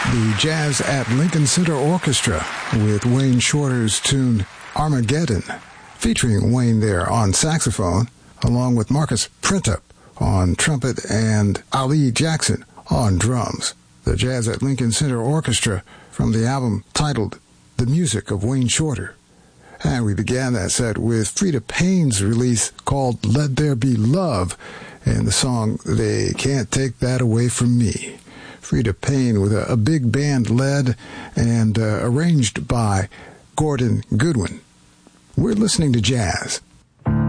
The Jazz at Lincoln Center Orchestra with Wayne Shorter's tune Armageddon, featuring Wayne there on saxophone, along with Marcus Printup on trumpet and Ali Jackson on drums. The Jazz at Lincoln Center Orchestra from the album titled The Music of Wayne Shorter. And we began that set with Freda Payne's release called Let There Be Love and the song They Can't Take That Away From Me. Freda Payne with a big band led and arranged by Gordon Goodwin. We're listening to jazz